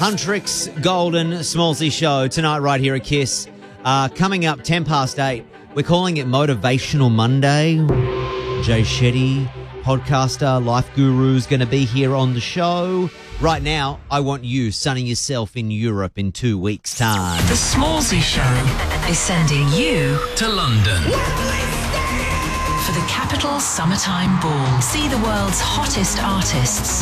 Huntrix, Golden, Smallsy Show tonight right here at KISS. Coming up 8:10, we're calling it Motivational Monday. Jay Shetty, podcaster, life guru, is going to be here on the show. Right now, I want you sunning yourself in Europe in 2 weeks' time. The Smallsy Show is sending you to London for the Capital Summertime Ball. See the world's hottest artists